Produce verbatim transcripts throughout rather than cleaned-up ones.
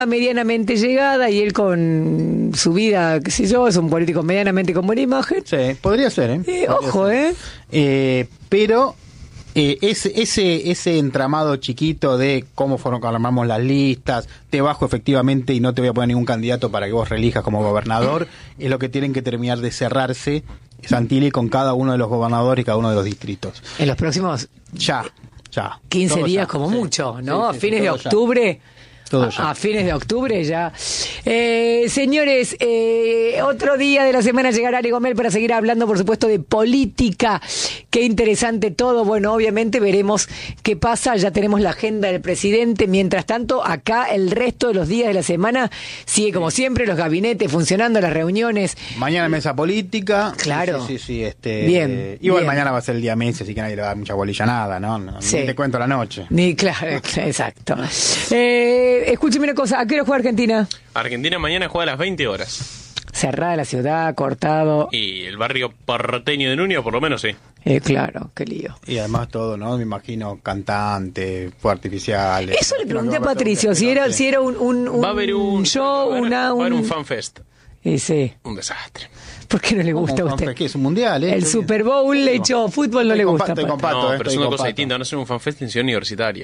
medianamente llegada y él con su vida, qué sé yo, es un político medianamente con buena imagen. Sí, podría ser, ¿eh? Eh, podría ojo, ser. ¿eh? eh pero eh, ese, ese, ese entramado chiquito de cómo fueron armamos las listas, te bajo efectivamente y no te voy a poner ningún candidato para que vos reelijas como gobernador, es lo que tienen que terminar de cerrarse Santilli con cada uno de los gobernadores y cada uno de los distritos. En los próximos Ya, ya. quince Todo días ya, como sí. mucho, ¿no? Sí, sí, a fines sí, de todo ya. octubre. Todo ya. A, a fines de octubre ya. Eh, señores, eh, otro día de la semana llegará Ari Gomel para seguir hablando, por supuesto, de política. Qué interesante todo. Bueno, obviamente veremos qué pasa. Ya tenemos la agenda del presidente. Mientras tanto, acá el resto de los días de la semana sigue como siempre, los gabinetes funcionando, las reuniones. Mañana mesa política. Claro. Sí, sí, sí. Este, Bien, eh, igual bien. mañana va a ser el día Messi, así que nadie le va a dar mucha bolilla nada, ¿no? no Sí. Ni te cuento la noche. Ni claro, exacto. Eh, escúcheme una cosa, ¿a qué hora juega Argentina? Argentina mañana juega a las veinte horas. Cerrada la ciudad, cortado. Y el barrio porteño de Núñez, por lo menos, sí. Eh, claro, qué lío. Y además todo, ¿no? Me imagino cantante, fuegos artificiales. Eso le pregunté a Creo que va Patricio, ser un si era, desastre. si era un, un, un Va a haber un show, va a haber- una... va a haber un- un fanfest. Y sí, Un desastre. ¿por qué no le gusta a ¿Cómo, usted? cómo, ¿Qué es un mundial? ¿eh? El Super Bowl le echó, fútbol no Estoy le con gusta. Pato, estoy con Pato. Pato, No, eh, pero es estoy una con cosa Pato. distinta, van a hacer un fanfest en Ciudad Universitaria.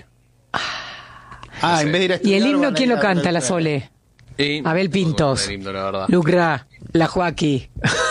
Ah, en vez de ir a ¿Y el estudiar, himno van a quién ir lo a- canta, la Sole? Y- Abel Pintos, el himno, la verdad. Lucra, la Joaquí.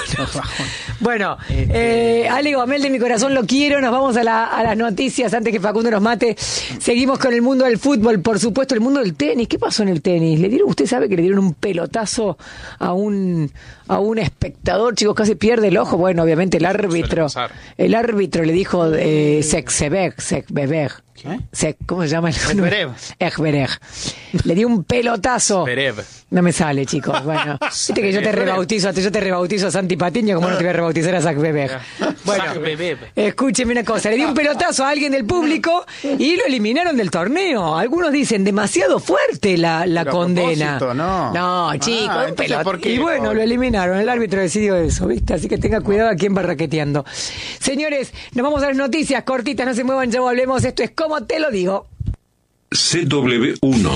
Bueno, eh, Ale Gomel de mi corazón lo quiero. Nos vamos a, la, a las noticias antes que Facundo nos mate. Seguimos con el mundo del fútbol, por supuesto, el mundo del tenis. ¿Qué pasó en el tenis? Le dieron, usted sabe que le dieron un pelotazo a un a un espectador, chicos, casi pierde el ojo. Bueno, obviamente el árbitro, pasar. el árbitro le dijo eh, Sexebeg, Sexbebeg. ¿Qué? Se- ¿Cómo se llama? Ejberev. Ejberev. Le dio un pelotazo. Perev. No me sale, chicos. Bueno, viste que yo te rebautizo, yo te rebautizo a Santi Patiño, como no te voy a rebautizar a Zach Bebeg. Bueno, Zach Bebeg. escúcheme una cosa, le dio un pelotazo a alguien del público y lo eliminaron del torneo. Algunos dicen demasiado fuerte la, la Pero a condena. propósito, no. No, Ah, chicos, un entonces, pelot- ¿por qué? Y bueno, lo eliminaron, el árbitro decidió eso, ¿viste? Así que tenga cuidado a quién va raqueteando. Señores, nos vamos a las noticias cortitas, no se muevan, ya volvemos. Esto es Como Te Lo Digo. C W uno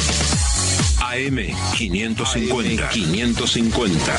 A M quinientos cincuenta quinientos cincuenta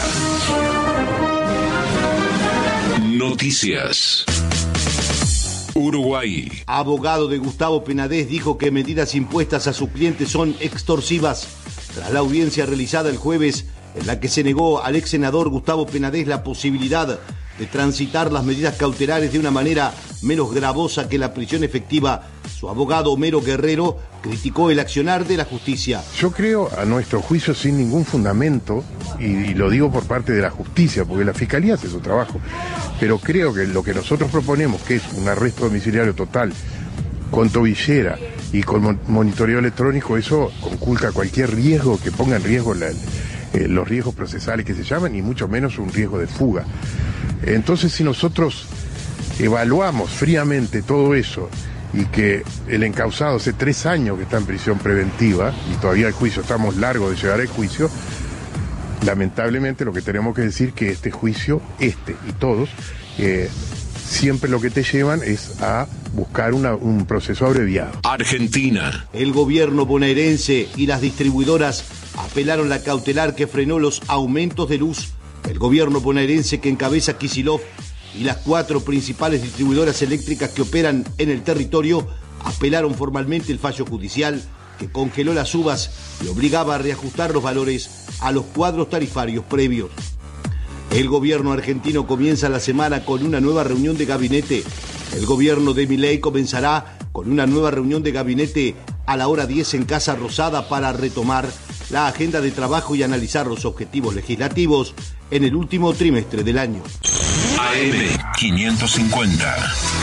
Noticias. Uruguay. Abogado de Gustavo Penadez dijo que medidas impuestas a sus clientes son extorsivas tras la audiencia realizada el jueves en la que se negó al ex senador Gustavo Penadez la posibilidad de transitar las medidas cautelares de una manera menos gravosa que la prisión efectiva. Su abogado Homero Guerrero criticó el accionar de la justicia. Yo creo, a nuestro juicio, sin ningún fundamento, y, y lo digo por parte de la justicia, porque la Fiscalía hace su trabajo, pero creo que lo que nosotros proponemos, que es un arresto domiciliario total, con tobillera y con mon- monitoreo electrónico, eso conculca cualquier riesgo que ponga en riesgo la, eh, los riesgos procesales que se llaman, y mucho menos un riesgo de fuga. Entonces, si nosotros evaluamos fríamente todo eso, y que el encausado hace tres años que está en prisión preventiva y todavía el juicio, estamos largos de llegar al juicio, lamentablemente lo que tenemos que decir que este juicio, este y todos, eh, siempre lo que te llevan es a buscar una, un proceso abreviado. Argentina. El gobierno bonaerense y las distribuidoras apelaron la cautelar que frenó los aumentos de luz. El gobierno bonaerense que encabeza Kicillof y las cuatro principales distribuidoras eléctricas que operan en el territorio apelaron formalmente el fallo judicial que congeló las subas y obligaba a reajustar los valores a los cuadros tarifarios previos. El gobierno argentino comienza la semana con una nueva reunión de gabinete. El gobierno de Milei comenzará con una nueva reunión de gabinete a la hora diez en Casa Rosada para retomar la agenda de trabajo y analizar los objetivos legislativos en el último trimestre del año. A M quinientos cincuenta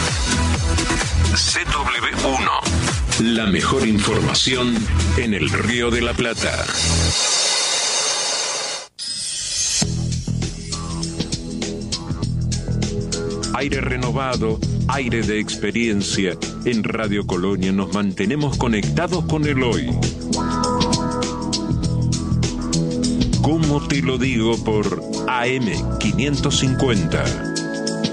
C W uno. La mejor información en el Río de la Plata. Aire renovado, aire de experiencia. En Radio Colonia nos mantenemos conectados con el hoy. ¿Cómo te lo digo? Por A M quinientos cincuenta.